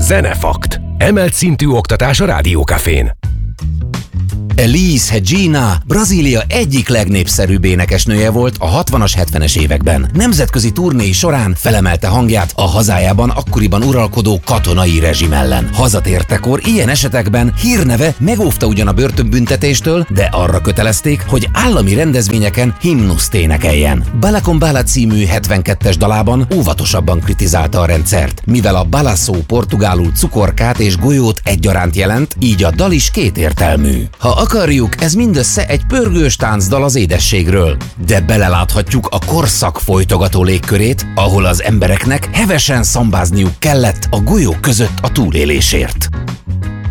Zenefakt. Emelt szintű oktatás a Rádiókafén. Elis Regina Brazília egyik legnépszerűbb énekesnője volt a 60-as, 70-es években. Nemzetközi turnéi során felemelte hangját a hazájában akkoriban uralkodó katonai rezsim ellen. Hazatértekor ilyen esetekben hírneve megóvta ugyan a börtönbüntetéstől, de arra kötelezték, hogy állami rendezvényeken himnuszt énekeljen. Bala com Bala című 72-es dalában óvatosabban kritizálta a rendszert, mivel a bala szó portugálul cukorkát és golyót egyaránt jelent, így a dal is kétértelmű. Ha akarjuk, ez mindössze egy pörgős táncdal az édességről, de beleláthatjuk a korszak folytogató légkörét, ahol az embereknek hevesen szambázniuk kellett a golyók között a túlélésért.